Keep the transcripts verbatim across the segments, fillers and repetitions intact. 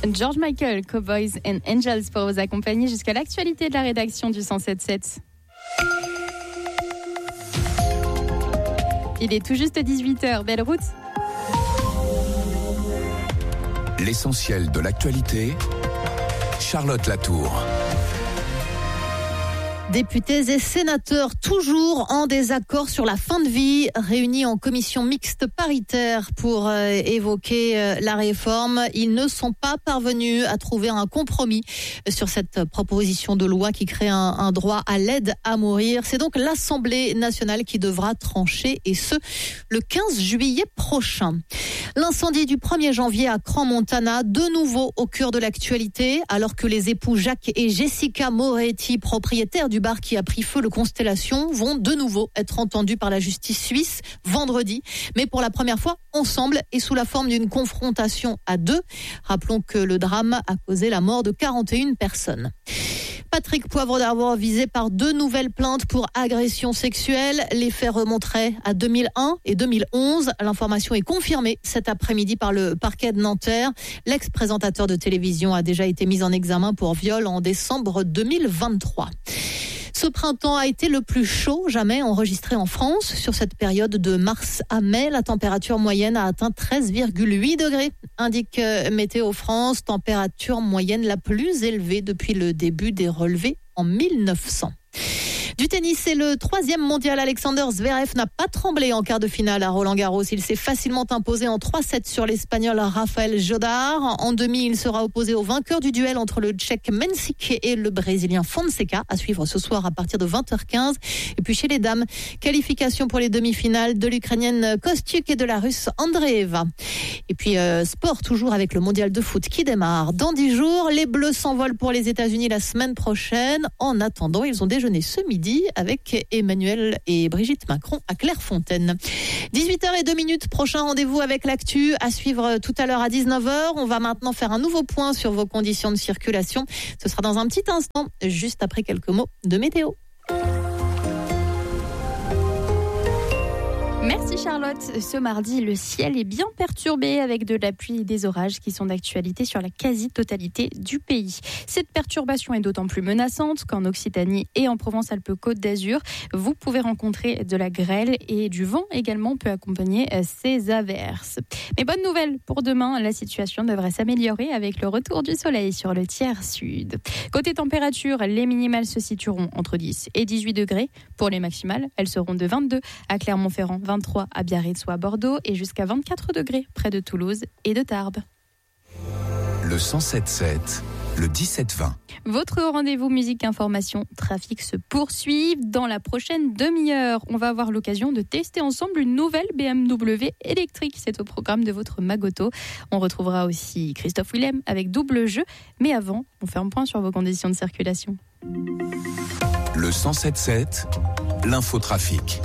George Michael, Cowboys and Angels pour vous accompagner jusqu'à l'actualité de la rédaction du cent sept sept. Il est tout juste dix-huit heures, belle route. L'essentiel de l'actualité, Charlotte Latour. Députés et sénateurs toujours en désaccord sur la fin de vie, réunis en commission mixte paritaire pour euh, évoquer euh, la réforme. Ils ne sont pas parvenus à trouver un compromis sur cette proposition de loi qui crée un, un droit à l'aide à mourir. C'est donc l'Assemblée nationale qui devra trancher, et ce, le quinze juillet prochain. L'incendie du premier janvier à Crans-Montana, de nouveau au cœur de l'actualité, alors que les époux Jacques et Jessica Moretti, propriétaires du bar qui a pris feu, le Constellation, vont de nouveau être entendus par la justice suisse vendredi, mais pour la première fois ensemble et sous la forme d'une confrontation à deux. Rappelons que le drame a causé la mort de quarante et une personnes. Patrick Poivre d'Arvor visé par deux nouvelles plaintes pour agression sexuelle. Les faits remonteraient à deux mille un et deux mille onze. L'information est confirmée cet après-midi par le parquet de Nanterre. L'ex-présentateur de télévision a déjà été mis en examen pour viol en décembre deux mille vingt-trois. Ce printemps a été le plus chaud jamais enregistré en France. Sur cette période de mars à mai, la température moyenne a atteint treize virgule huit degrés, indique Météo France, température moyenne la plus élevée depuis le début des relevés en mille neuf cents. Du tennis, c'est le troisième mondial. Alexander Zverev n'a pas tremblé en quart de finale à Roland-Garros. Il s'est facilement imposé en trois sept sur l'Espagnol Rafael Jodar. En demi, il sera opposé au vainqueur du duel entre le Tchèque Mensik et le Brésilien Fonseca, à suivre ce soir à partir de vingt heures quinze. Et puis chez les dames, qualification pour les demi-finales de l'Ukrainienne Kostyuk et de la Russe Andreeva. Et puis euh, sport toujours avec le mondial de foot qui démarre dans dix jours. Les Bleus s'envolent pour les États-Unis la semaine prochaine. En attendant, ils ont déjeuné ce midi avec Emmanuel et Brigitte Macron à Clairefontaine. dix-huit heures zéro deux, prochain rendez-vous avec l'actu à suivre tout à l'heure à dix-neuf heures. On va maintenant faire un nouveau point sur vos conditions de circulation. Ce sera dans un petit instant, juste après quelques mots de météo. Merci Charlotte. Ce mardi, le ciel est bien perturbé avec de la pluie et des orages qui sont d'actualité sur la quasi-totalité du pays. Cette perturbation est d'autant plus menaçante qu'en Occitanie et en Provence-Alpes-Côte d'Azur, vous pouvez rencontrer de la grêle et du vent également peut accompagner ces averses. Mais bonne nouvelle, pour demain, la situation devrait s'améliorer avec le retour du soleil sur le tiers sud. Côté température, les minimales se situeront entre dix et dix-huit degrés. Pour les maximales, elles seront de vingt-deux à Clermont-Ferrand, vingt-trois à Biarritz ou à Bordeaux et jusqu'à vingt-quatre degrés près de Toulouse et de Tarbes. Le cent sept sept, le dix-sept vingt. Votre rendez-vous musique, information, trafic se poursuit. Dans la prochaine demi-heure, on va avoir l'occasion de tester ensemble une nouvelle B M W électrique. C'est au programme de votre Magoto. On retrouvera aussi Christophe Willem avec Double Jeu. Mais avant, on fait un point sur vos conditions de circulation. Le cent sept sept, l'infotrafic.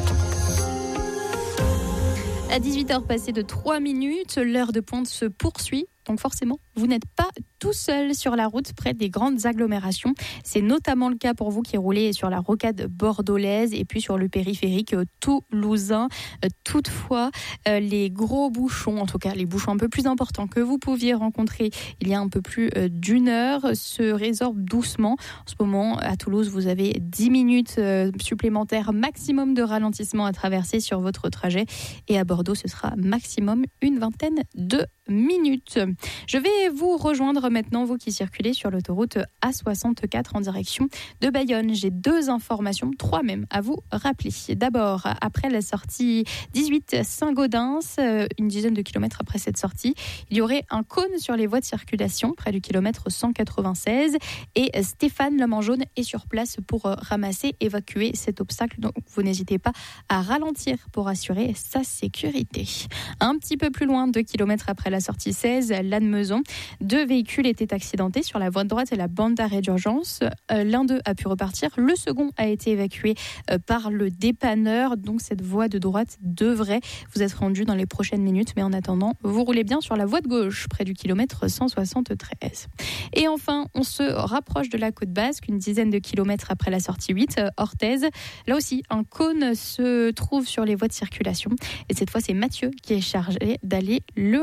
À dix-huit heures passées de trois minutes, l'heure de pointe se poursuit. Donc forcément, vous n'êtes pas tout seul sur la route près des grandes agglomérations. C'est notamment le cas pour vous qui roulez sur la rocade bordelaise et puis sur le périphérique toulousain. Toutefois, les gros bouchons, en tout cas les bouchons un peu plus importants que vous pouviez rencontrer il y a un peu plus d'une heure, se résorbent doucement. En ce moment, à Toulouse, vous avez dix minutes supplémentaires maximum de ralentissement à traverser sur votre trajet. Et à Bordeaux, ce sera maximum une vingtaine de minutes. Je vais vous rejoindre maintenant, vous qui circulez sur l'autoroute A soixante-quatre en direction de Bayonne. J'ai deux informations, trois même, à vous rappeler. D'abord, après la sortie dix-huit Saint-Gaudens, une dizaine de kilomètres après cette sortie, il y aurait un cône sur les voies de circulation, près du kilomètre cent quatre-vingt-seize. Et Stéphane Lemangeaune est sur place pour ramasser, évacuer cet obstacle. Donc, vous n'hésitez pas à ralentir pour assurer sa sécurité. Un petit peu plus loin, deux kilomètres après la sortie seize, Lannemezan, deux véhicules étaient accidentés sur la voie de droite et la bande d'arrêt d'urgence. Euh, l'un d'eux a pu repartir. Le second a été évacué euh, par le dépanneur. Donc cette voie de droite devrait vous être rendue dans les prochaines minutes. Mais en attendant, vous roulez bien sur la voie de gauche, près du kilomètre cent soixante-treize. Et enfin, on se rapproche de la côte basque, une dizaine de kilomètres après la sortie huit, euh, Orthez. Là aussi, un cône se trouve sur les voies de circulation. Et cette fois, c'est Mathieu qui est chargé d'aller le ramasser.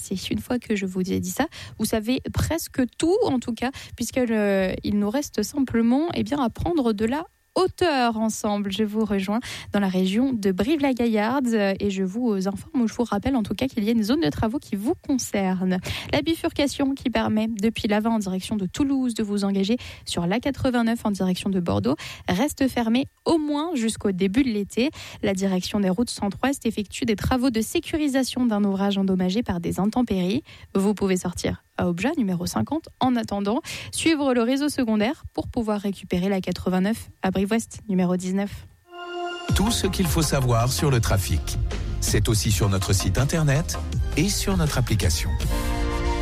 passer. Une fois que je vous ai dit ça, vous savez presque tout en tout cas, puisqu'il euh, nous reste simplement eh bien, à prendre de la hauteur ensemble. Je vous rejoins dans la région de Brive-la-Gaillarde et je vous informe, ou je vous rappelle en tout cas qu'il y a une zone de travaux qui vous concerne. La bifurcation qui permet depuis l'Avin en direction de Toulouse de vous engager sur l'A quatre-vingt-neuf en direction de Bordeaux reste fermée au moins jusqu'au début de l'été. La direction des routes centre-ouest effectue des travaux de sécurisation d'un ouvrage endommagé par des intempéries. Vous pouvez sortir à Obja, numéro cinquante. En attendant, suivre le réseau secondaire pour pouvoir récupérer la quatre-vingt-neuf à Brive-Ouest, numéro dix-neuf. Tout ce qu'il faut savoir sur le trafic, c'est aussi sur notre site internet et sur notre application.